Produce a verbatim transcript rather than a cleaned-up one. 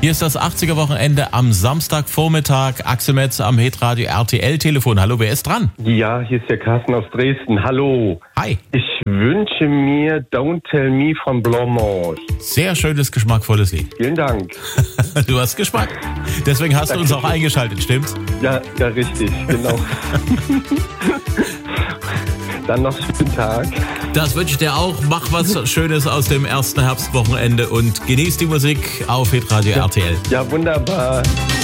Hier ist das achtziger-Wochenende am Samstagvormittag. Axel Metz am Hitradio R T L-Telefon. Hallo, wer ist dran? Ja, hier ist der Carsten aus Dresden. Hallo. Hi. Ich wünsche mir Don't Tell Me von Blanc-Mange. Sehr schönes, geschmackvolles Lied. Vielen Dank. Du hast Geschmack. Deswegen hast du uns auch eingeschaltet, stimmt's? Ja, ja, richtig, genau. Dann noch einen schönen Tag. Das wünsche ich dir auch. Mach was Schönes aus dem ersten Herbstwochenende und genieß die Musik auf Hitradio R T L. Ja, wunderbar.